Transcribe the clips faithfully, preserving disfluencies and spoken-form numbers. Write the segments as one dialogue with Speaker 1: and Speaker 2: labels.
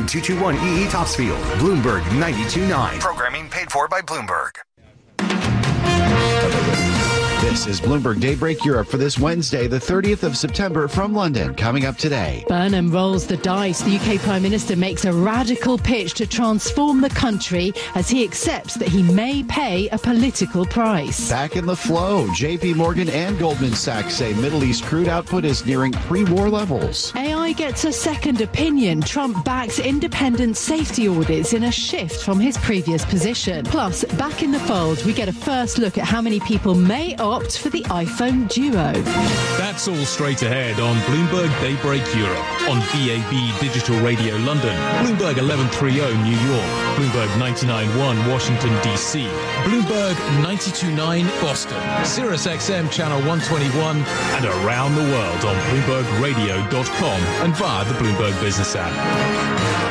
Speaker 1: seven two two one E E Topsfield. Bloomberg ninety-two point nine. Programming paid for by Bloomberg.
Speaker 2: This is Bloomberg Daybreak Europe for this Wednesday, the thirtieth of September from London. Coming up today.
Speaker 3: Burnham rolls the dice. The U K Prime Minister makes a radical pitch to transform the country as he accepts that he may pay a political price.
Speaker 2: Back in the flow, J P Morgan and Goldman Sachs say Middle East crude output is nearing pre-war levels.
Speaker 3: A I gets a second opinion. Trump backs independent safety audits in a shift from his previous position. Plus, back in the fold, we get a first look at how many people may opt for the iPhone Duo.
Speaker 4: That's all straight ahead on Bloomberg Daybreak Europe, on D A B Digital Radio London, Bloomberg eleven thirty New York, Bloomberg ninety-nine point one Washington, D C, Bloomberg ninety-two point nine Boston, Sirius X M Channel one twenty-one, and around the world on Bloomberg Radio dot com and via the Bloomberg Business app.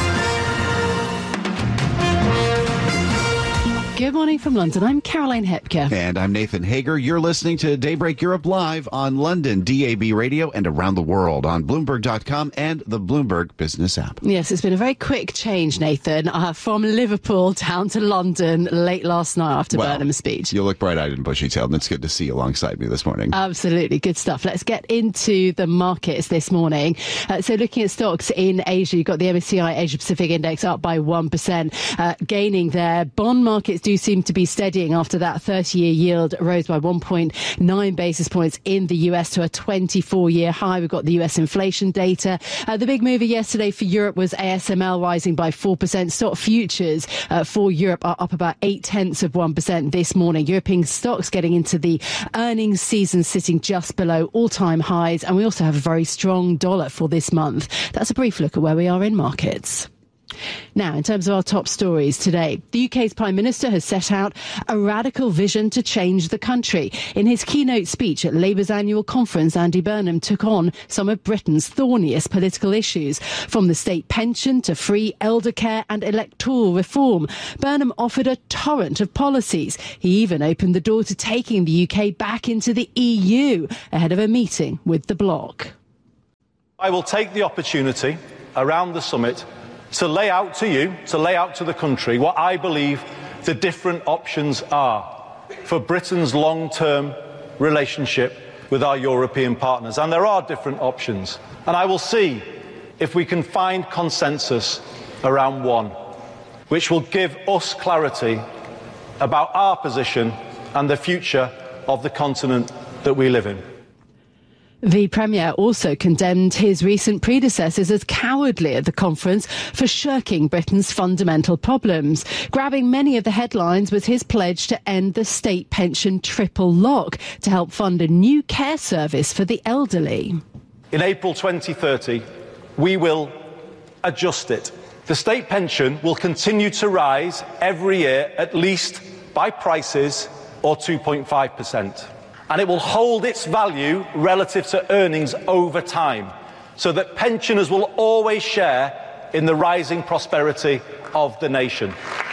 Speaker 3: Good morning from London. I'm Caroline Hepker.
Speaker 2: And I'm Nathan Hager. You're listening to Daybreak Europe live on London D A B Radio and around the world on Bloomberg dot com and the Bloomberg Business app.
Speaker 3: Yes, it's been a very quick change, Nathan, uh, from Liverpool down to London late last night after well, Burnham's speech.
Speaker 2: You look bright-eyed and bushy-tailed, and it's good to see you alongside me this morning.
Speaker 3: Absolutely. Good stuff. Let's get into the markets this morning. Uh, so looking at stocks in Asia, you've got the M S C I Asia Pacific Index up by one percent, uh, gaining there. Bond markets do seem to be steadying after that thirty-year yield rose by one point nine basis points in the U S to a twenty-four-year high. We've got the U S inflation data. Uh, the big mover yesterday for Europe was A S M L rising by four percent. Stock futures uh, for Europe are up about eight tenths of one percent this morning. European stocks getting into the earnings season sitting just below all-time highs. And we also have a very strong dollar for this month. That's a brief look at where we are in markets. Now, in terms of our top stories today, the U K's Prime Minister has set out a radical vision to change the country. In his keynote speech at Labour's annual conference, Andy Burnham took on some of Britain's thorniest political issues, from the state pension to free elder care and electoral reform. Burnham offered a torrent of policies. He even opened the door to taking the U K back into the E U ahead of a meeting with the bloc.
Speaker 5: I will take the opportunity around the summit to lay out to you, to lay out to the country, what I believe the different options are for Britain's long-term relationship with our European partners. And there are different options. And I will see if we can find consensus around one, which will give us clarity about our position and the future of the continent that we live in.
Speaker 3: The Premier also condemned his recent predecessors as cowardly at the conference for shirking Britain's fundamental problems. Grabbing many of the headlines was his pledge to end the state pension triple lock to help fund a new care service for the elderly.
Speaker 5: In April twenty thirty, we will adjust it. The state pension will continue to rise every year, at least by prices or two point five percent. And it will hold its value relative to earnings over time, so that pensioners will always share in the rising prosperity of the nation.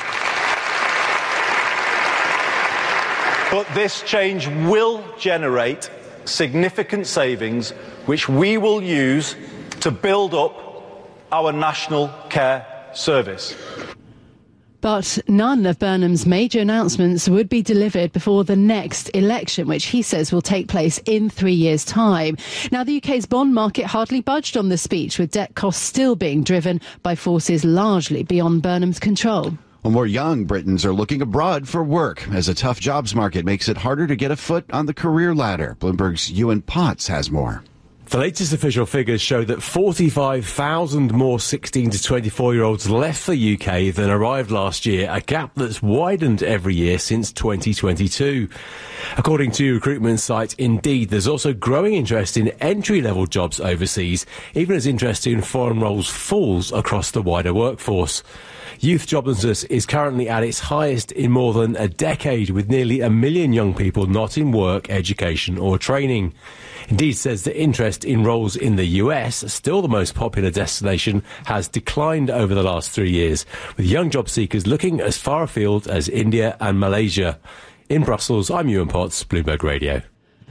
Speaker 5: But this change will generate significant savings, which we will use to build up our national care service.
Speaker 3: But none of Burnham's major announcements would be delivered before the next election, which he says will take place in three years' time. Now, the U K's bond market hardly budged on the speech, with debt costs still being driven by forces largely beyond Burnham's control.
Speaker 2: Well, more young Britons are looking abroad for work as a tough jobs market makes it harder to get a foot on the career ladder. Bloomberg's Ewan Potts has more.
Speaker 6: The latest official figures show that forty-five thousand more sixteen to twenty-four-year-olds left the U K than arrived last year, a gap that's widened every year since twenty twenty-two. According to recruitment site Indeed, there's also growing interest in entry-level jobs overseas, even as interest in foreign roles falls across the wider workforce. Youth joblessness is currently at its highest in more than a decade, with nearly a million young people not in work, education or training. Indeed says that interest in roles in the U S, still the most popular destination, has declined over the last three years, with young job seekers looking as far afield as India and Malaysia. In Brussels, I'm Ewan Potts, Bloomberg Radio.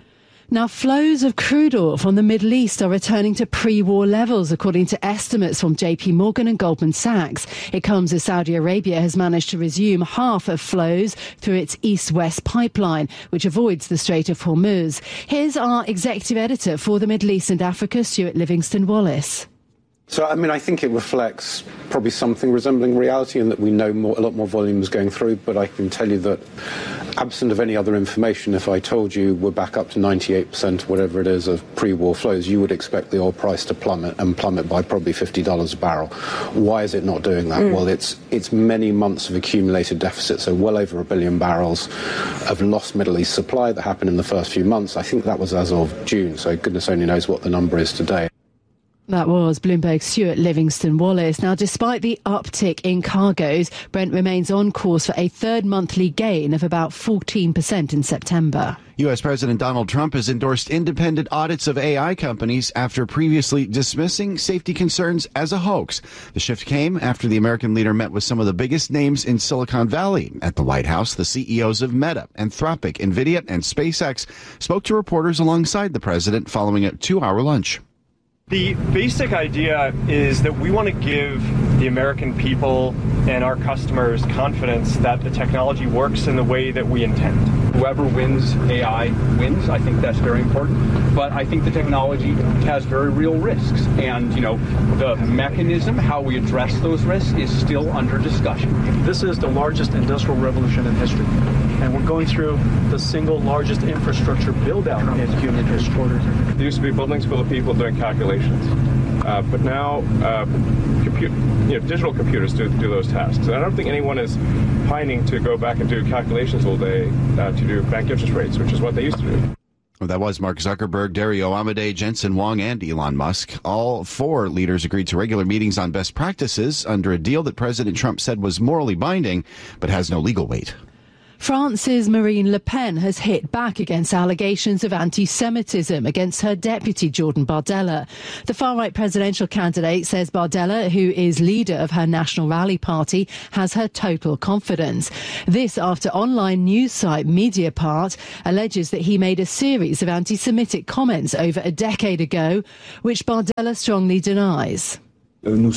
Speaker 3: Now, flows of crude oil from the Middle East are returning to pre-war levels, according to estimates from J P Morgan and Goldman Sachs. It comes as Saudi Arabia has managed to resume half of flows through its east-west pipeline, which avoids the Strait of Hormuz. Here's our executive editor for the Middle East and Africa, Stuart Livingston-Wallace.
Speaker 7: So, I mean, I think it reflects probably something resembling reality in that we know more, a lot more volume is going through, but I can tell you that absent of any other information, if I told you we're back up to ninety-eight percent, whatever it is, of pre-war flows, you would expect the oil price to plummet and plummet by probably fifty dollars a barrel. Why is it not doing that? Mm. Well, it's it's many months of accumulated deficit, so well over a billion barrels of lost Middle East supply that happened in the first few months. I think that was as of June, so goodness only knows what the number is today.
Speaker 3: That was Bloomberg's Stuart Livingston-Wallace. Now, despite the uptick in cargoes, Brent remains on course for a third monthly gain of about fourteen percent in September.
Speaker 2: U S. President Donald Trump has endorsed independent audits of A I companies after previously dismissing safety concerns as a hoax. The shift came after the American leader met with some of the biggest names in Silicon Valley. At the White House, the C E Os of Meta, Anthropic, NVIDIA, and SpaceX spoke to reporters alongside the president following a two-hour lunch.
Speaker 8: The basic idea is that we want to give the American people and our customers confidence that the technology works in the way that we intend.
Speaker 9: Whoever wins A I wins. I think that's very important. But I think the technology has very real risks. And, you know, the mechanism, how we address those risks, is still under discussion.
Speaker 10: This is the largest industrial revolution in history. And we're going through the single largest infrastructure build-out in human history.
Speaker 11: There used to be buildings full of people doing calculations. Uh, but now, uh, compute, you know, digital computers do, do those tasks. And I don't think anyone is pining to go back and do calculations all day uh, to do bank interest rates, which is what they used to do.
Speaker 2: Well, that was Mark Zuckerberg, Dario Amodei, Jensen Huang, and Elon Musk. All four leaders agreed to regular meetings on best practices under a deal that President Trump said was morally binding, but has no legal weight.
Speaker 3: France's Marine Le Pen has hit back against allegations of anti-Semitism against her deputy, Jordan Bardella. The far-right presidential candidate says Bardella, who is leader of her National Rally Party, has her total confidence. This after online news site Mediapart alleges that he made a series of anti-Semitic comments over a decade ago, which Bardella strongly denies.
Speaker 12: But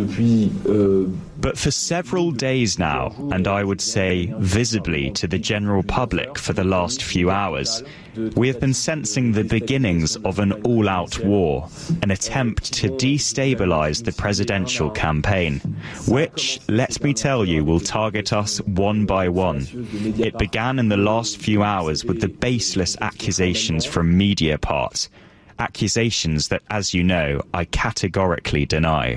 Speaker 12: for several days now, and I would say visibly to the general public for the last few hours, we have been sensing the beginnings of an all-out war, an attempt to destabilize the presidential campaign, which, let me tell you, will target us one by one. It began in the last few hours with the baseless accusations from Mediapart. Accusations that, as you know, I categorically deny.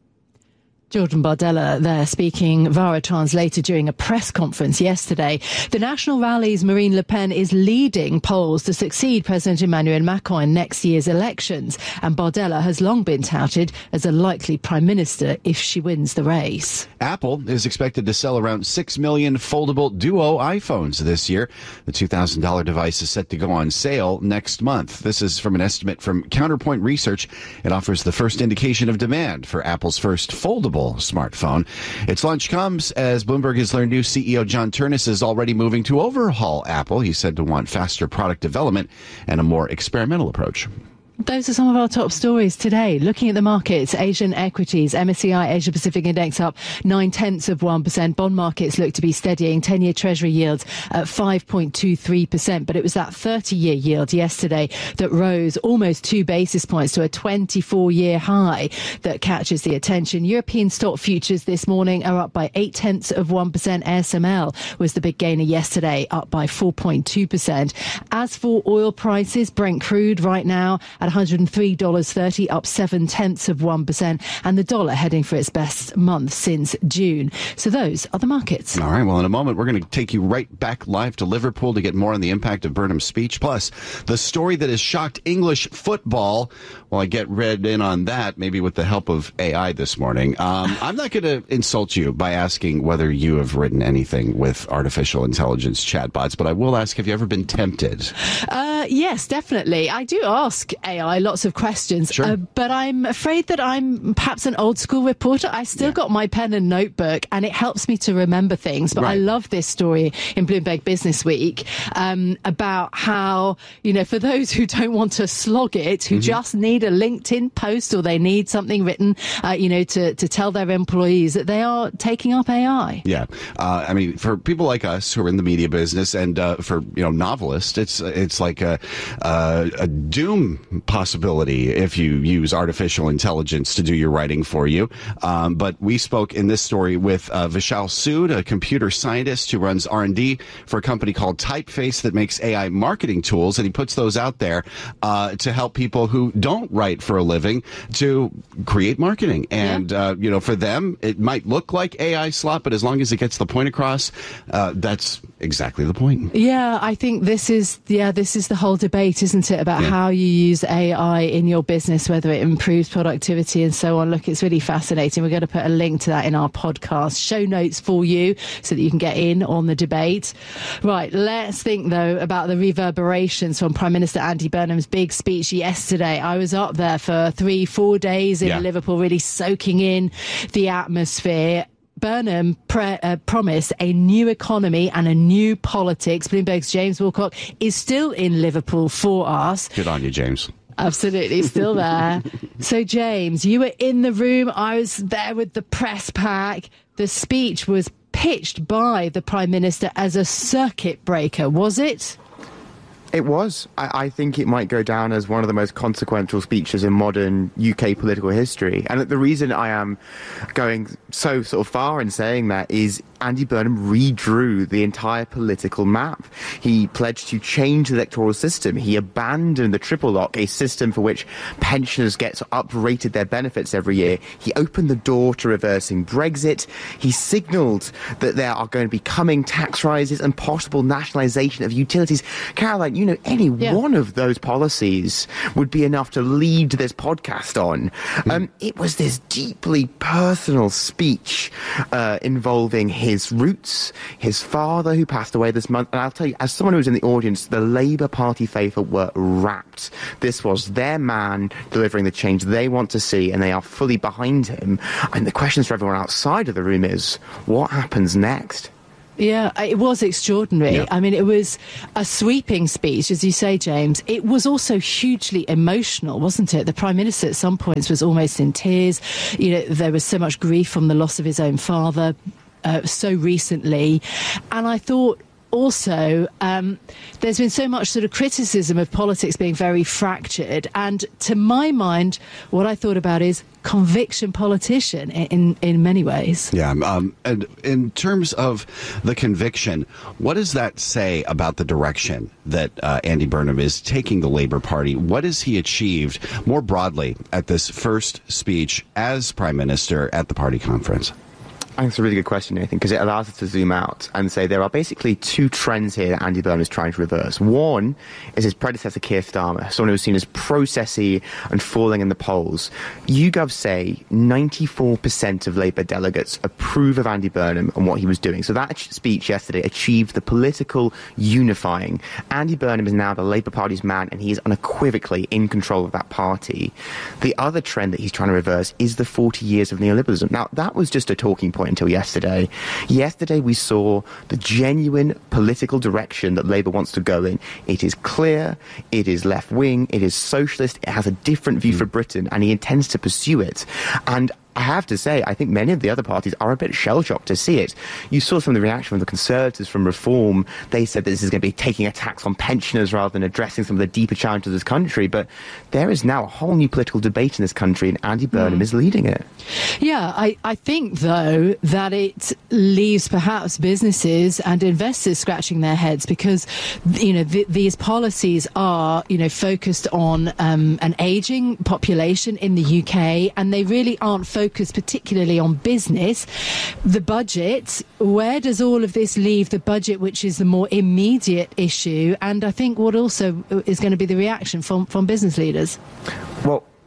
Speaker 3: Jordan Bardella there speaking via a translator during a press conference yesterday. The National Rally's Marine Le Pen is leading polls to succeed President Emmanuel Macron in next year's elections, and Bardella has long been touted as a likely prime minister if she wins the race.
Speaker 2: Apple is expected to sell around six million foldable Duo iPhones this year. The two thousand dollars device is set to go on sale next month. This is from an estimate from Counterpoint Research. It offers the first indication of demand for Apple's first foldable smartphone. Its launch comes as Bloomberg has learned new C E O John Ternus is already moving to overhaul Apple. He's said to want faster product development and a more experimental approach.
Speaker 3: Those are some of our top stories today. Looking at the markets, Asian equities, M S C I Asia Pacific Index up nine tenths of one percent. Bond markets look to be steadying. ten-year Treasury yields at five point two three percent. But it was that thirty-year yield yesterday that rose almost two basis points to a twenty-four-year high that catches the attention. European stock futures this morning are up by eight tenths of one percent. A S M L was the big gainer yesterday, up by four point two percent. As for oil prices, Brent crude right now at one hundred three dollars thirty, up seven tenths of one percent, and the dollar heading for its best month since June. So those are the markets.
Speaker 2: All right, well, in a moment, we're going to take you right back live to Liverpool to get more on the impact of Burnham's speech, plus the story that has shocked English football. Well, I get read in on that, maybe with the help of A I this morning. Um, I'm not going to insult you by asking whether you have written anything with artificial intelligence chatbots, but I will ask, have you ever been tempted?
Speaker 3: Uh, yes, definitely. I do ask A I A I, lots of questions.
Speaker 2: Sure.
Speaker 3: Uh, but I'm afraid that I'm perhaps an old school reporter. I still yeah. got my pen and notebook, and it helps me to remember things. But right. I love this story in Bloomberg Business Week um, about how, you know, for those who don't want to slog it, who mm-hmm. just need a LinkedIn post or they need something written, uh, you know, to, to tell their employees that they are taking up A I.
Speaker 2: Yeah. Uh, I mean, for people like us who are in the media business, and uh, for, you know, novelists, it's it's like a, uh, a doom possibility if you use artificial intelligence to do your writing for you. Um, but we spoke in this story with uh, Vishal Sood, a computer scientist who runs R and D for a company called Typeface that makes A I marketing tools, and he puts those out there uh, to help people who don't write for a living to create marketing. And, yeah. uh, you know, for them, it might look like A I slop, but as long as it gets the point across, uh, that's exactly the point.
Speaker 3: Yeah, I think this is, yeah, this is the whole debate, isn't it, about yeah. how you use A I in your business, whether it improves productivity and so on. Look, it's really fascinating. We're going to put a link to that in our podcast show notes for you so that you can get in on the debate. Right, let's think, though, about the reverberations from Prime Minister Andy Burnham's big speech yesterday. I was up there for three, four days in yeah. Liverpool, really soaking in the atmosphere. Burnham pre- uh, promised a new economy and a new politics. Bloomberg's James Wilcock is still in Liverpool for us.
Speaker 2: Good on you, James.
Speaker 3: Absolutely, still there. So, James, you were in the room. I was there with the press pack. The speech was pitched by the Prime Minister as a circuit breaker, was it?
Speaker 13: It was. I, I think it might go down as one of the most consequential speeches in modern U K political history. And the reason I am going so sort of far in saying that is Andy Burnham redrew the entire political map. He pledged to change the electoral system. He abandoned the triple lock, a system for which pensioners get uprated their benefits every year. He opened the door to reversing Brexit. He signalled that there are going to be coming tax rises and possible nationalisation of utilities. Caroline, you know, any yeah. one of those policies would be enough to lead this podcast on. Mm. Um, it was this deeply personal speech uh, involving his roots, his father who passed away this month. And I'll tell you, as someone who was in the audience, the Labour Party faithful were rapt. This was their man delivering the change they want to see, and they are fully behind him. And the questions for everyone outside of the room is, what happens next?
Speaker 3: Yeah, it was extraordinary. Yeah. I mean, it was a sweeping speech, as you say, James. It was also hugely emotional, wasn't it? The Prime Minister at some points was almost in tears. You know, there was so much grief from the loss of his own father uh, so recently. And I thought also um, there's been so much sort of criticism of politics being very fractured. And to my mind, what I thought about is conviction politician in in many ways.
Speaker 2: Yeah, um, and in terms of the conviction, what does that say about the direction that uh, Andy Burnham is taking the Labour Party? What has he achieved more broadly at this first speech as Prime Minister at the party conference?
Speaker 13: I think it's a really good question, Nathan, because it allows us to zoom out and say there are basically two trends here that Andy Burnham is trying to reverse. One is his predecessor, Keir Starmer, someone who was seen as processy and falling in the polls. YouGov say ninety-four percent of Labour delegates approve of Andy Burnham and what he was doing. So that speech yesterday achieved the political unifying. Andy Burnham is now the Labour Party's man, and he is unequivocally in control of that party. The other trend that he's trying to reverse is the forty years of neoliberalism. Now, that was just a talking point until yesterday. Yesterday we saw the genuine political direction that Labour wants to go in. It is clear, it is left-wing, it is socialist, it has a different view mm. for Britain, and he intends to pursue it. And I have to say, I think many of the other parties are a bit shell-shocked to see it. You saw some of the reaction from the Conservatives, from Reform. They said that this is going to be taking a tax on pensioners rather than addressing some of the deeper challenges of this country. But there is now a whole new political debate in this country, and Andy Burnham mm. is leading it.
Speaker 3: Yeah, I, I think, though, that it leaves perhaps businesses and investors scratching their heads because, you know, th- these policies are, you know, focused on um, an ageing population in the U K, and they really aren't focused focus particularly on business. The budget, where does all of this leave the budget, which is the more immediate issue? And I think what also is going to be the reaction from, from business leaders?
Speaker 13: Well,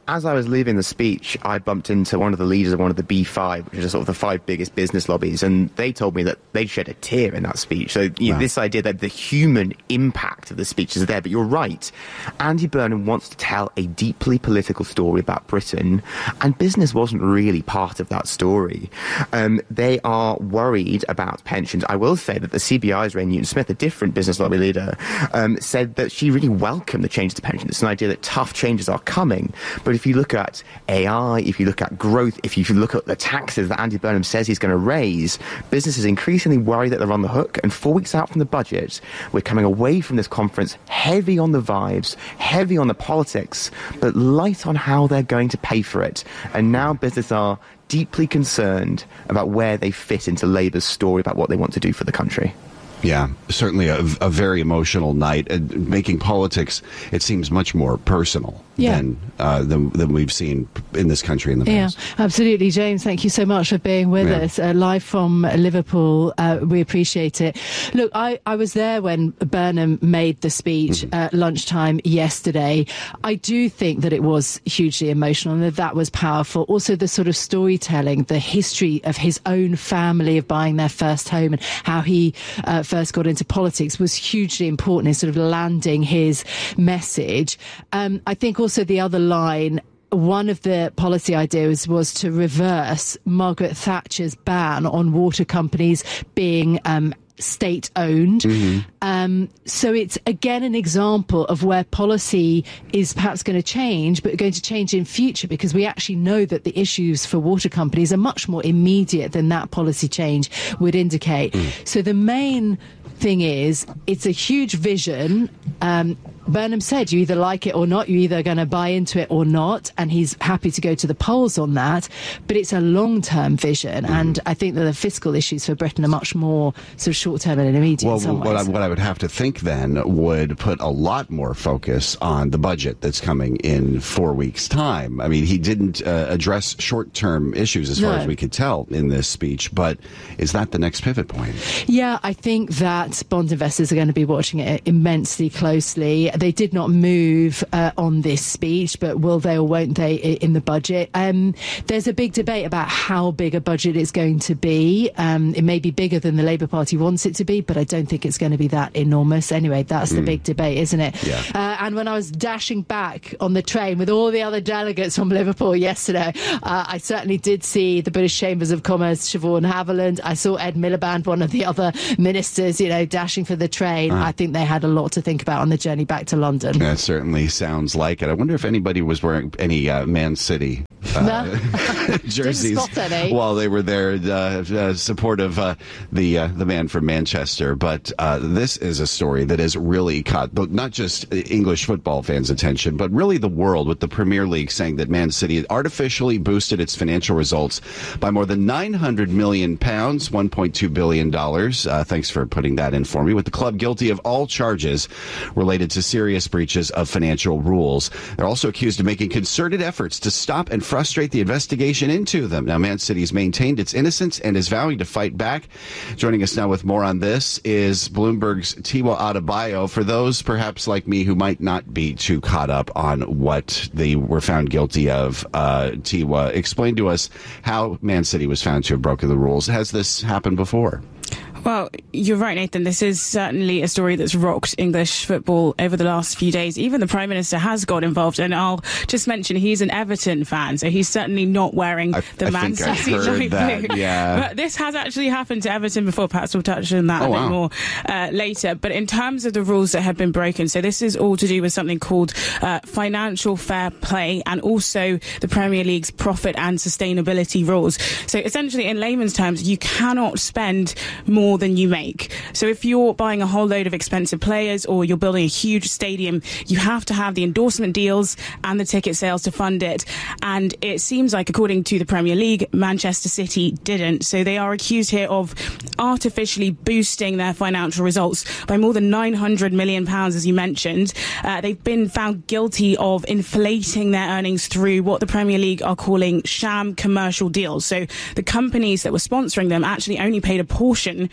Speaker 13: as I was leaving the speech, I bumped into one of the leaders of one of the B five, which is sort of the five biggest business lobbies, and they told me that they'd shed a tear in that speech. So you know, wow. This idea that the human impact of the speech is there. But you're right. Andy Burnham wants to tell a deeply political story about Britain, and business wasn't really part of that story. Um, they are worried about pensions. I will say that the C B I's Ray Newton-Smith, a different business lobby leader, um, said that she really welcomed the change to pensions. It's an idea that tough changes are coming. But if you look at A I, if you look at growth, if you look at the taxes that Andy Burnham says he's going to raise, businesses increasingly worry that they're on the hook. And four weeks out from the budget, we're coming away from this conference heavy on the vibes, heavy on the politics, but light on how they're going to pay for it. And now businesses are deeply concerned about where they fit into Labour's story about what they want to do for the country.
Speaker 2: Yeah, certainly a, a very emotional night. And making politics, it seems much more personal yeah. than, uh, than than we've seen in this country in the past.
Speaker 3: Yeah, absolutely. James, thank you so much for being with yeah. us. Uh, live from Liverpool, uh, we appreciate it. Look, I, I was there when Burnham made the speech mm-hmm. at lunchtime yesterday. I do think that it was hugely emotional and that that was powerful. Also, the sort of storytelling, the history of his own family of buying their first home and how he uh, first got into politics was hugely important in sort of landing his message. Um, I think also the other line, one of the policy ideas was to reverse Margaret Thatcher's ban on water companies being um, state-owned. Mm-hmm. Um, so it's, again, an example of where policy is perhaps going to change, but going to change in future, because we actually know that the issues for water companies are much more immediate than that policy change would indicate. Mm. So the main thing is, it's a huge vision. Um, Burnham said you either like it or not, you're either going to buy into it or not, and he's happy to go to the polls on that, but it's a long-term vision, mm. and I think that the fiscal issues for Britain are much more sort of short-term and immediate.
Speaker 2: Well,
Speaker 3: in some
Speaker 2: what,
Speaker 3: ways.
Speaker 2: I, what I would have to think then would put a lot more focus on the budget that's coming in four weeks' time. I mean, he didn't uh, address short-term issues as far
Speaker 3: no.
Speaker 2: as we could tell in this speech, but is that the next pivot point?
Speaker 3: Yeah, I think that bond investors are going to be watching it immensely closely. They did not move uh, on this speech, but will they or won't they in the budget? Um, there's a big debate about how big a budget it's going to be. Um, it may be bigger than the Labour Party wants it to be, but I don't think it's going to be that enormous. Anyway, that's the mm. big debate, isn't it?
Speaker 2: Yeah.
Speaker 3: Uh, and when I was dashing back on the train with all the other delegates from Liverpool yesterday, uh, I certainly did see the British Chambers of Commerce, Siobhan Haviland. I saw Ed Miliband, one of the other ministers, you know, dashing for the train. Uh. I think they had a lot to think about on the journey back to London.
Speaker 2: That certainly sounds like it. I wonder if anybody was wearing any uh, Man City uh, jerseys while they were there, uh, uh, support of uh, the uh, the man from Manchester. But uh, this is a story that has really caught not just English football fans' attention, but really the world, with the Premier League saying that Man City artificially boosted its financial results by more than nine hundred million pounds, one point two billion dollars. Uh, thanks for putting that in for me. With the club guilty of all charges related to serious breaches of financial rules. They're also accused of making concerted efforts to stop and frustrate the investigation into them. Now, Man City's maintained its innocence and is vowing to fight back. Joining us now with more on this is Bloomberg's Tiwa Adebayo. For those perhaps like me who might not be too caught up on what they were found guilty of, uh, Tiwa, explain to us how Man City was found to have broken the rules. Has this happened before?
Speaker 14: Well, you're right, Nathan. This is certainly a story that's rocked English football over the last few days. Even the Prime Minister has got involved, and I'll just mention he's an Everton fan, so he's certainly not wearing
Speaker 2: I,
Speaker 14: the
Speaker 2: I
Speaker 14: Man City light blue.
Speaker 2: Yeah.
Speaker 14: But this has actually happened to Everton before. Perhaps we'll touch on that oh, a bit wow. more uh, later. But in terms of the rules that have been broken, so this is all to do with something called uh, financial fair play, and also the Premier League's profit and sustainability rules. So essentially, in layman's terms, you cannot spend more than you make. So if you're buying a whole load of expensive players or you're building a huge stadium, you have to have the endorsement deals and the ticket sales to fund it. And it seems like, according to the Premier League, Manchester City didn't. So they are accused here of artificially boosting their financial results by more than nine hundred million pounds, as you mentioned. Uh, they've been found guilty of inflating their earnings through what the Premier League are calling sham commercial deals. So the companies that were sponsoring them actually only paid a portion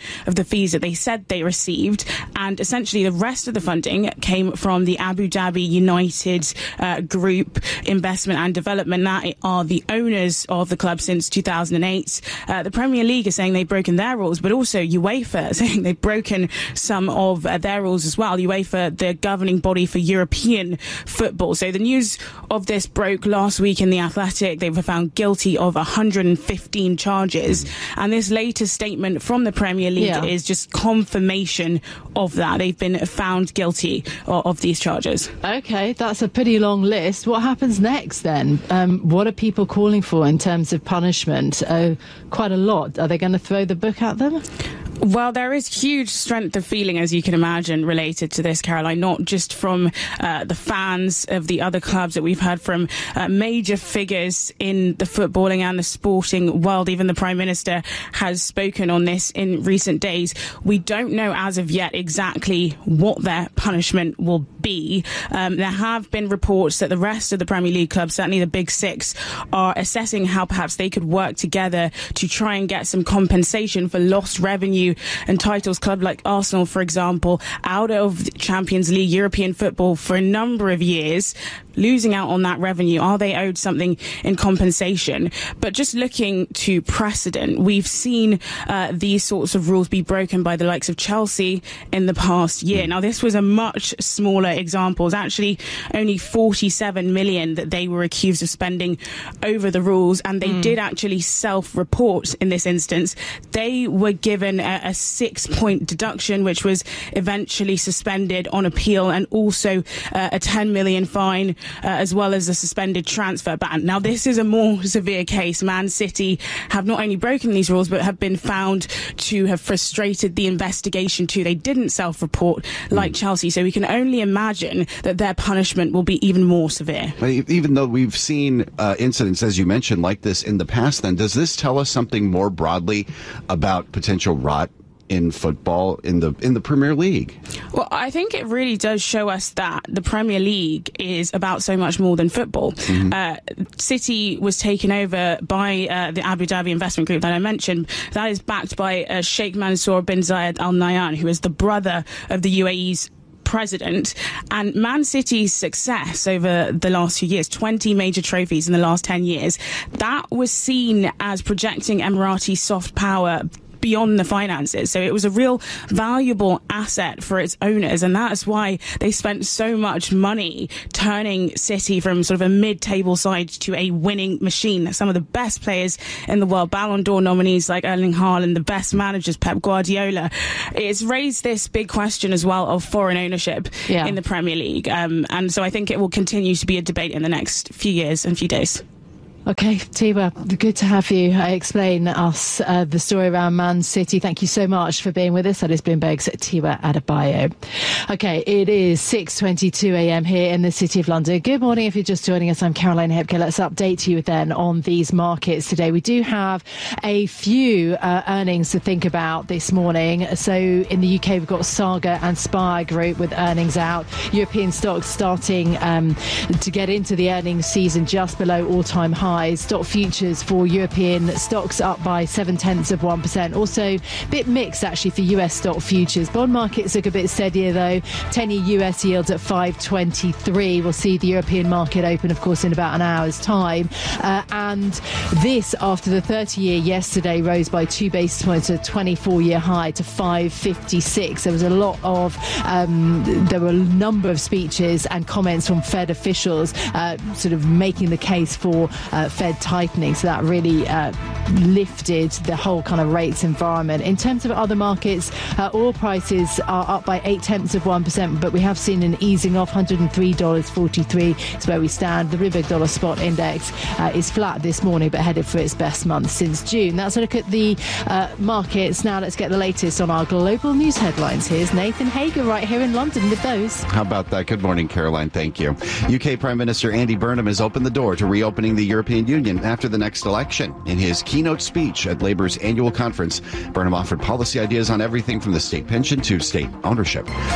Speaker 14: of the fees that they said they received. And essentially the rest of the funding came from the Abu Dhabi United uh, Group Investment and Development. That are the owners of the club since two thousand eight. Uh, the Premier League is saying they've broken their rules, but also UEFA saying they've broken some of uh, their rules as well. UEFA, the governing body for European football. So the news of this broke last week in The Athletic. They were found guilty of one hundred fifteen charges. And this latest statement from the Premier League yeah. is just confirmation of that. They've been found guilty of, of these charges.
Speaker 3: Okay, that's a pretty long list. What happens next then? Um, what are people calling for in terms of punishment? Uh, quite a lot. Are they going to throw the book at them?
Speaker 14: Well, there is huge strength of feeling, as you can imagine, related to this, Caroline, not just from uh, the fans of the other clubs that we've heard from, uh, major figures in the footballing and the sporting world. Even the Prime Minister has spoken on this in recent days. We don't know as of yet exactly what their punishment will be. Um, there have been reports that the rest of the Premier League clubs, certainly the Big Six, are assessing how perhaps they could work together to try and get some compensation for lost revenue and titles. Club like Arsenal, for example, out of the Champions League, European football for a number of years, losing out on that revenue. Are they owed something in compensation? But just looking to precedent, we've seen uh, these sorts of rules be broken by the likes of Chelsea in the past year. Now, this was a much smaller example. It's actually only forty-seven million that they were accused of spending over the rules, and they mm. did actually self-report in this instance. They were given a, a six-point deduction, which was eventually suspended on appeal, and also uh, a ten million fine, Uh, as well as a suspended transfer ban. Now, this is a more severe case. Man City have not only broken these rules, but have been found to have frustrated the investigation too. They didn't self-report like mm. Chelsea, so we can only imagine that their punishment will be even more severe.
Speaker 2: But even though we've seen uh, incidents, as you mentioned, like this in the past, then does this tell us something more broadly about potential rot in football in the in the Premier League?
Speaker 14: Well, I think it really does show us that the Premier League is about so much more than football. Mm-hmm. Uh, City was taken over by uh, the Abu Dhabi Investment Group that I mentioned. That is backed by uh, Sheikh Mansour bin Zayed Al Nahyan, who is the brother of the U A E's president. And Man City's success over the last few years, twenty major trophies in the last ten years, that was seen as projecting Emirati soft power beyond the finances. So it was a real valuable asset for its owners, and that's why they spent so much money turning City from sort of a mid-table side to a winning machine. Some of the best players in the world, Ballon d'Or nominees like Erling Haaland, the best managers, Pep Guardiola. It's raised this big question as well of foreign ownership yeah. in the Premier League. Um, and so I think it will continue to be a debate in the next few years and few days.
Speaker 3: Okay, Tiwa, good to have you uh, explain us uh, the story around Man City. Thank you so much for being with us. That is Bloomberg's Tiwa Adebayo. Okay, it is six twenty-two a.m. here in the City of London. Good morning if you're just joining us. I'm Caroline Hepke. Let's update you then on these markets today. We do have a few uh, earnings to think about this morning. So in the U K, we've got Saga and Spire Group with earnings out. European stocks starting um, to get into the earnings season just below all-time high. Stock futures for European stocks up by seven tenths of one percent. Also, a bit mixed actually for U S stock futures. Bond markets look a bit steadier though. ten-year U S yields at five twenty-three. We'll see the European market open, of course, in about an hour's time. Uh, and this after the thirty-year yesterday rose by two basis points to a twenty-four-year high to five fifty-six. There was a lot of, um, there were a number of speeches and comments from Fed officials uh, sort of making the case for uh, Fed tightening, so that really uh, lifted the whole kind of rates environment. In terms of other markets, uh, oil prices are up by eight tenths of one percent, but we have seen an easing off. one hundred three dollars and forty-three cents is where we stand. The Bloomberg dollar spot index uh, is flat this morning, but headed for its best month since June. That's a look at the uh, markets. Now let's get the latest on our global news headlines. Here's Nathan Hager right here in London with those.
Speaker 2: How about that? Good morning, Caroline. Thank you. U K Prime Minister Andy Burnham has opened the door to reopening the European Union after the next election. In his keynote speech at Labour's annual conference, Burnham offered policy ideas on everything from the state pension to state ownership.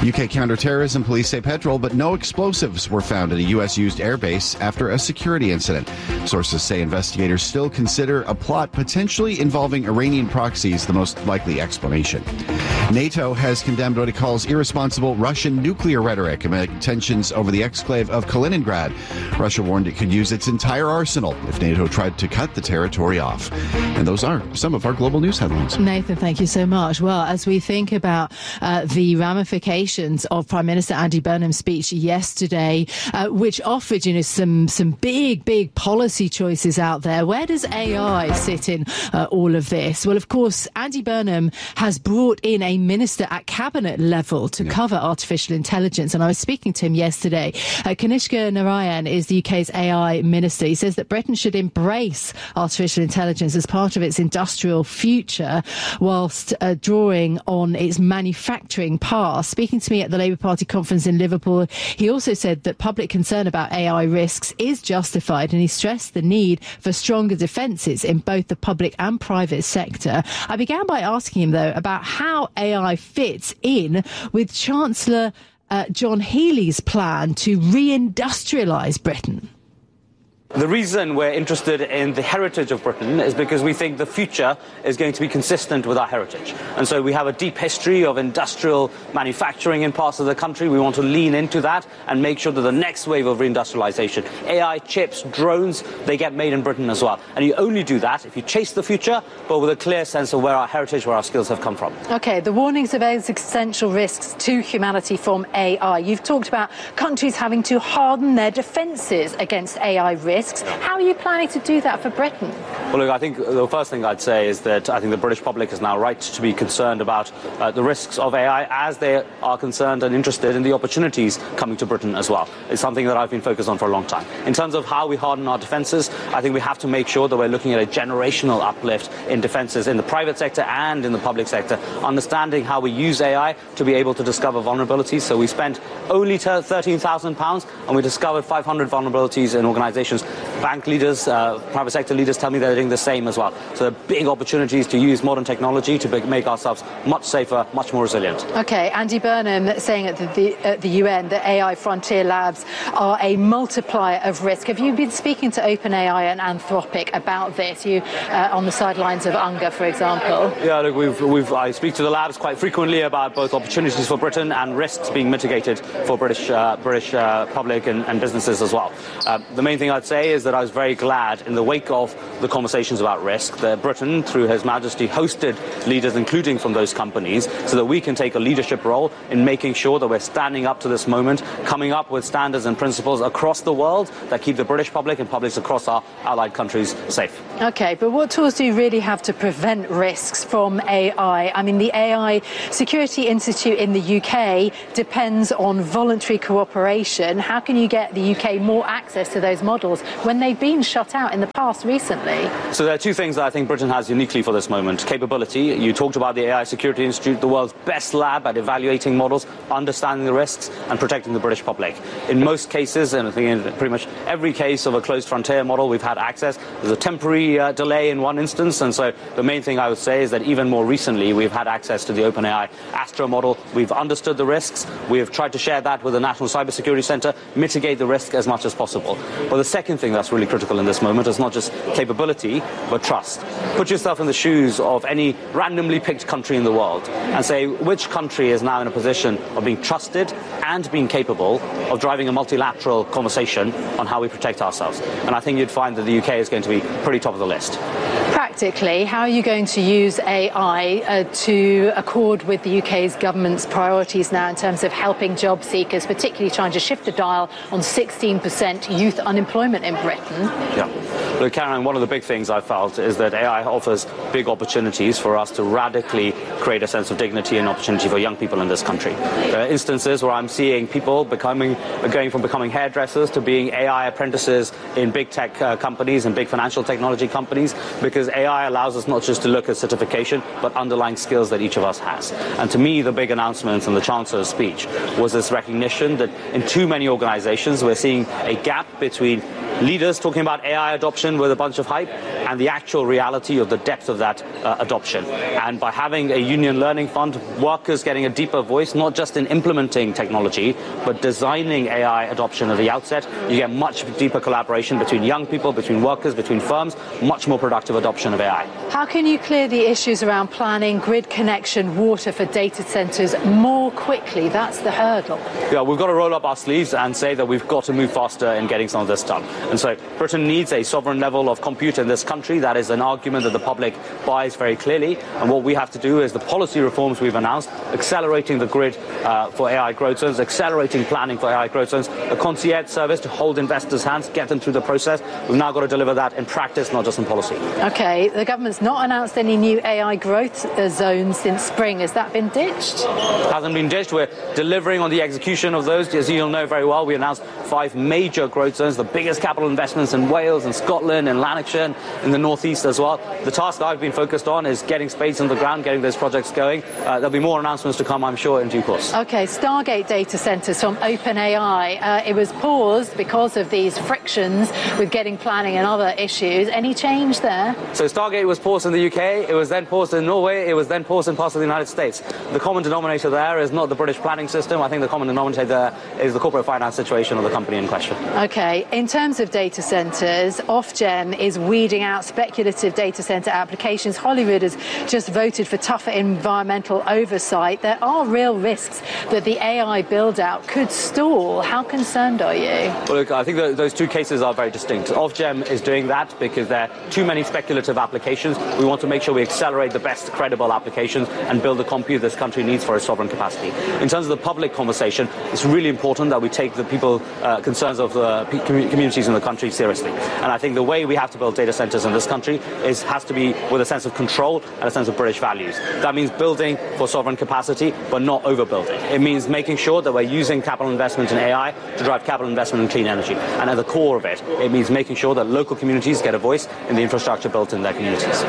Speaker 2: U K counterterrorism police say petrol, but no explosives were found at a U S-used airbase after a security incident. Sources say investigators still consider a plot potentially involving Iranian proxies the most likely explanation. NATO has condemned what it calls irresponsible Russian nuclear rhetoric amid tensions over the exclave of Kaliningrad. Russia warned it could use its entire arsenal if NATO tried to cut the territory off. And those are some of our global news headlines.
Speaker 3: Nathan, thank you so much. Well, as we think about uh, the ramifications of Prime Minister Andy Burnham's speech yesterday, uh, which offered, you know, some some big, big policy choices out there, where does A I sit in uh, all of this? Well, of course, Andy Burnham has brought in a minister at cabinet level to yeah. cover artificial intelligence. And I was speaking to him yesterday. Uh, Kanishka Narayan is the U K's A I minister. He says that Britain should embrace artificial intelligence as part of its industrial future, whilst uh, drawing on its manufacturing past. Speaking to me at the Labour Party conference in Liverpool, he also said that public concern about A I risks is justified, and he stressed the need for stronger defences in both the public and private sector. I began by asking him, though, about how A I fits in with Chancellor uh, John Healey's plan to re-industrialise Britain.
Speaker 15: The reason we're interested in the heritage of Britain is because we think the future is going to be consistent with our heritage. And so we have a deep history of industrial manufacturing in parts of the country. We want to lean into that and make sure that the next wave of reindustrialization, A I, chips, drones, they get made in Britain as well. And you only do that if you chase the future, but with a clear sense of where our heritage, where our skills have come from.
Speaker 16: OK, the warnings of existential risks to humanity from A I. You've talked about countries having to harden their defences against A I risks. How are you planning to do that for Britain?
Speaker 15: Well, look, I think the first thing I'd say is that I think the British public is now right to be concerned about uh, the risks of A I as they are concerned and interested in the opportunities coming to Britain as well. It's something that I've been focused on for a long time. In terms of how we harden our defences, I think we have to make sure that we're looking at a generational uplift in defences in the private sector and in the public sector, understanding how we use A I to be able to discover vulnerabilities. So we spent only thirteen thousand pounds and we discovered five hundred vulnerabilities in organisations. Bank leaders, uh, private sector leaders tell me they're doing the same as well. So there are big opportunities to use modern technology to make ourselves much safer, much more resilient.
Speaker 16: OK, Andy Burnham saying at the, the, at the U N that A I frontier labs are a multiplier of risk. Have you been speaking to OpenAI and Anthropic about this? You uh, on the sidelines of UNGA, for example?
Speaker 15: Yeah, look, we've, we've, I speak to the labs quite frequently about both opportunities for Britain and risks being mitigated for British, uh, British uh, public and, and businesses as well. Uh, the main thing I'd say is that I was very glad in the wake of the conversations about risk that Britain, through His Majesty, hosted leaders, including from those companies, so that we can take a leadership role in making sure that we're standing up to this moment, coming up with standards and principles across the world that keep the British public and publics across our allied countries safe.
Speaker 16: OK, but what tools do you really have to prevent risks from A I? I mean, the A I Security Institute in the U K depends on voluntary cooperation. How can you get the U K more access to those models when they've been shut out in the past recently?
Speaker 15: So there are two things that I think Britain has uniquely for this moment. Capability. You talked about the A I Security Institute, the world's best lab at evaluating models, understanding the risks and protecting the British public. In most cases, and I think in pretty much every case of a closed frontier model, we've had access. There's a temporary uh, delay in one instance, and so the main thing I would say is that even more recently we've had access to the OpenAI Astra model. We've understood the risks. We've tried to share that with the National Cybersecurity Centre, mitigate the risk as much as possible. But the second thing that's really critical in this moment is not just capability, but trust. Put yourself in the shoes of any randomly picked country in the world and say which country is now in a position of being trusted and being capable of driving a multilateral conversation on how we protect ourselves. And I think you'd find that the U K is going to be pretty top of the list.
Speaker 16: Practically, how are you going to use A I uh, to accord with the U K's government's priorities now in terms of helping job seekers, particularly trying to shift the dial on sixteen percent youth unemployment in Britain?
Speaker 15: Yeah. Look, Karen, one of the big things I felt is that A I offers big opportunities for us to radically create a sense of dignity and opportunity for young people in this country. There are instances where I'm seeing people becoming, going from becoming hairdressers to being A I apprentices in big tech uh, companies and big financial technology companies, because A I allows us not just to look at certification, but underlying skills that each of us has. And to me, the big announcement from the Chancellor's speech was this recognition that in too many organizations, we're seeing a gap between leaders talking about A I adoption with a bunch of hype and the actual reality of the depth of that uh, adoption. And by having a union learning fund, workers getting a deeper voice, not just in implementing technology, but designing A I adoption at the outset, you get much deeper collaboration between young people, between workers, between firms, much more productive adoption of A I.
Speaker 16: How can you clear the issues around planning, grid connection, water for data centres more quickly? That's the hurdle.
Speaker 15: Yeah, we've got to roll up our sleeves and say that we've got to move faster in getting some of this done. And so Britain needs a sovereign level of compute in this country. That is an argument that the public buys very clearly. And what we have to do is the policy reforms we've announced, accelerating the grid uh, for A I growth zones, accelerating planning for A I growth zones, a concierge service to hold investors' hands, get them through the process. We've now got to deliver that in practice, not just in policy.
Speaker 16: OK, the government's not announced any new A I growth uh, zones since spring. Has that been ditched?
Speaker 15: Hasn't been ditched. We're delivering on the execution of those. As you'll know very well, we announced five major growth zones, the biggest capital investments in Wales and Scotland and Lanarkshire, in the northeast as well. The task I've been focused on is getting spades on the ground, getting those projects going. Uh, there'll be more announcements to come, I'm sure, in due course.
Speaker 16: OK, Stargate data centres from OpenAI. Uh, it was paused because of these frictions with getting planning and other issues. Any change there?
Speaker 15: So Stargate was paused in the U K, it was then paused in Norway, it was then paused in parts of the United States. The common denominator there is not the British planning system. I think the common denominator there is the corporate finance situation of the company in question.
Speaker 16: OK, in terms of data centres, Ofgem is weeding out speculative data centre applications. Holyrood has just voted for tougher environmental oversight. There are real risks that the A I build-out could stall. How concerned are you?
Speaker 15: Well, look, I think that those two cases are very distinct. Ofgem is doing that because there are too many speculative applications. We want to make sure we accelerate the best credible applications and build the compute this country needs for its sovereign capacity. In terms of the public conversation, it's really important that we take the people uh, concerns of the communities in the country seriously. And I think the way we have to build data centres in this country is has to be with a sense of control and a sense of British values. That means building for sovereign capacity, but not overbuilding. It means making sure that we're using capital investment in A I to drive capital investment in clean energy. And at the core of it, it means making sure that local communities get a voice in the infrastructure built in their communities.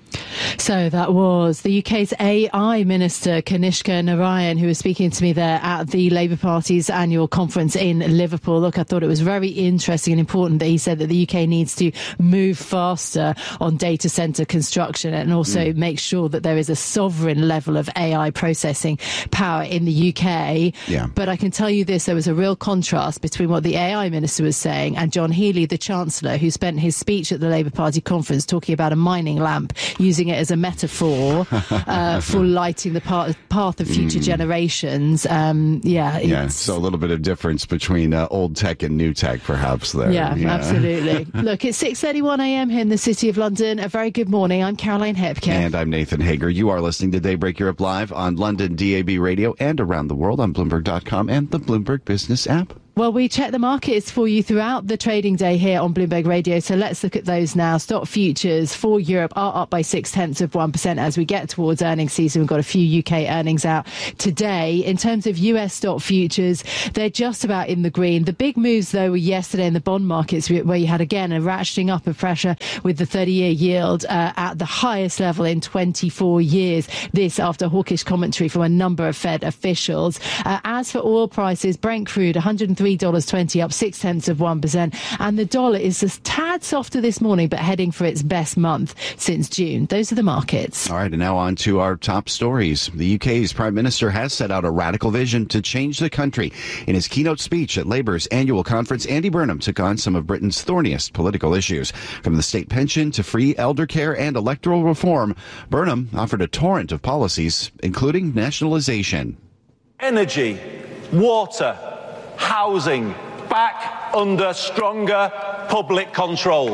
Speaker 3: So that was the U K's A I Minister, Kanishka Narayan, who was speaking to me there at the Labour Party's annual conference in Liverpool. Look, I thought it was very interesting and important that he said that the U K needs to move faster on data centre construction and also mm. make sure that there is a sovereign level of A I processing power in the U K.
Speaker 2: Yeah.
Speaker 3: But I can tell you this, there was a real contrast between what the A I Minister was saying and John Healey, the Chancellor, who spent his speech at the Labour Party conference talking about a mining lamp, using it as a metaphor uh, for lighting the path, path of future mm. generations. Um, yeah,
Speaker 2: yeah. So a little bit of difference between uh, old tech and new tech, perhaps there.
Speaker 3: Yeah,
Speaker 2: yeah.
Speaker 3: absolutely. Look, it's six thirty-one a.m. here in the City of London. A very good morning. I'm Caroline Hepke.
Speaker 2: And I'm Nathan Hager. You are listening to Daybreak Europe live on London D A B Radio and around the world on Bloomberg dot com and the Bloomberg Business app.
Speaker 3: Well, we check the markets for you throughout the trading day here on Bloomberg Radio. So let's look at those now. Stock futures for Europe are up by six tenths of one percent as we get towards earnings season. We've got a few U K earnings out today. In terms of U S stock futures, they're just about in the green. The big moves, though, were yesterday in the bond markets, where you had, again, a ratcheting up of pressure with the thirty-year yield uh, at the highest level in twenty-four years. This after hawkish commentary from a number of Fed officials. Uh, as for oil prices, Brent crude, one hundred three dollars twenty, up six tenths of one percent. And the dollar is a tad softer this morning, but heading for its best month since June. Those are the markets.
Speaker 2: All right, and now on to our top stories. The U K's Prime Minister has set out a radical vision to change the country. In his keynote speech at Labour's annual conference, Andy Burnham took on some of Britain's thorniest political issues. From the state pension to free elder care and electoral reform, Burnham offered a torrent of policies, including nationalisation.
Speaker 5: Energy, water, housing, back under stronger public control.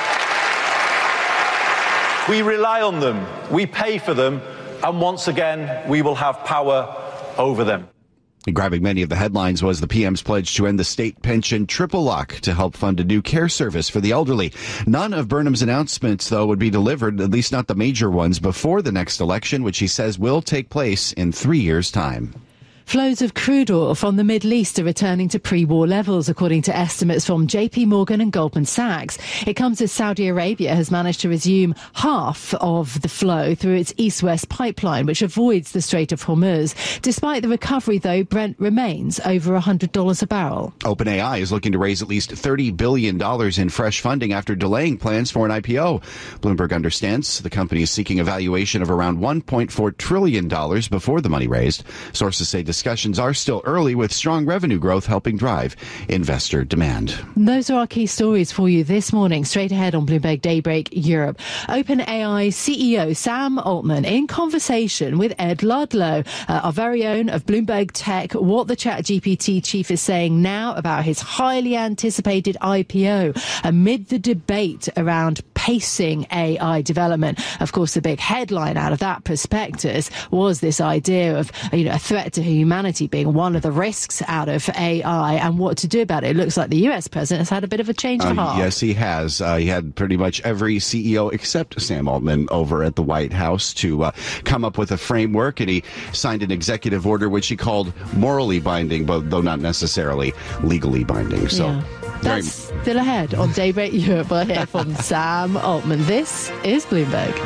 Speaker 5: We rely on them, we pay for them, and once again, we will have power over them.
Speaker 2: Grabbing many of the headlines was the P M's pledge to end the state pension triple lock to help fund a new care service for the elderly. None of Burnham's announcements, though, would be delivered, at least not the major ones, before the next election, which he says will take place in three years' time.
Speaker 3: Flows of crude oil from the Middle East are returning to pre-war levels, according to estimates from J P Morgan and Goldman Sachs. It comes as Saudi Arabia has managed to resume half of the flow through its east-west pipeline, which avoids the Strait of Hormuz. Despite the recovery, though, Brent remains over one hundred dollars a barrel.
Speaker 2: OpenAI is looking to raise at least thirty billion dollars in fresh funding after delaying plans for an I P O. Bloomberg understands the company is seeking a valuation of around one point four trillion dollars before the money raised. Sources say discussions are still early, with strong revenue growth helping drive investor demand.
Speaker 3: Those are our key stories for you this morning. Straight ahead on Bloomberg Daybreak Europe. OpenAI C E O Sam Altman in conversation with Ed Ludlow, uh, our very own of Bloomberg Tech, what the ChatGPT chief is saying now about his highly anticipated I P O amid the debate around pacing A I development. Of course, the big headline out of that prospectus was this idea of, you know, a threat to humanity being one of the risks out of A I and what to do about it. It looks like the U S president has had a bit of a change of
Speaker 2: uh,
Speaker 3: heart.
Speaker 2: Yes, he has. Uh, he had pretty much every C E O except Sam Altman over at the White House to uh, come up with a framework, and he signed an executive order which he called morally binding, but though not necessarily legally binding. So.
Speaker 3: Yeah. That's still ahead on Daybreak Europe. We'll hear from Sam Altman. This is Bloomberg.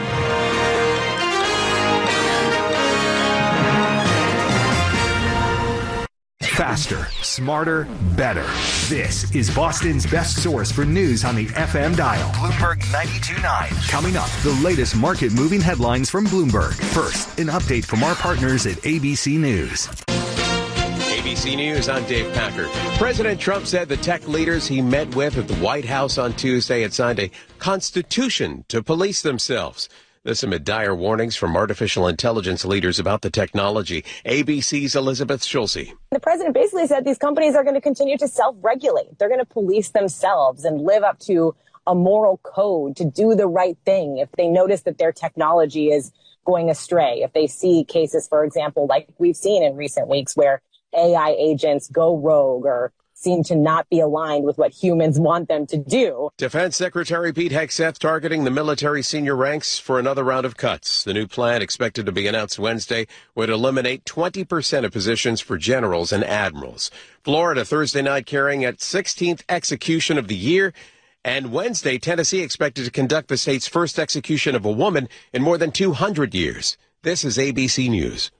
Speaker 1: Faster, smarter, better. This is Boston's best source for news on the F M dial. Bloomberg ninety-two point nine. Coming up, the latest market-moving headlines from Bloomberg. First, an update from our partners at A B C News.
Speaker 17: A B C News, I'm Dave Packer. President Trump said the tech leaders he met with at the White House on Tuesday had signed a constitution to police themselves. This amid dire warnings from artificial intelligence leaders about the technology. A B C's Elizabeth Schulze.
Speaker 18: The president basically said these companies are going to continue to self-regulate. They're going to police themselves and live up to a moral code to do the right thing if they notice that their technology is going astray. If they see cases, for example, like we've seen in recent weeks where A I agents go rogue or seem to not be aligned with what humans want them to do.
Speaker 17: Defense Secretary Pete Hegseth targeting the military senior ranks for another round of cuts. The new plan, expected to be announced Wednesday, would eliminate twenty percent of positions for generals and admirals. Florida Thursday night carrying its sixteenth execution of the year. And Wednesday, Tennessee expected to conduct the state's first execution of a woman in more than two hundred years. This is A B C News.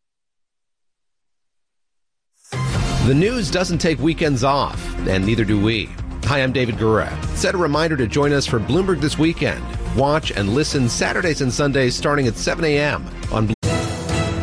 Speaker 19: The news doesn't take weekends off, and neither do we. Hi, I'm David Gura. Set a reminder to join us for Bloomberg This Weekend. Watch and listen Saturdays and Sundays starting at seven a.m. on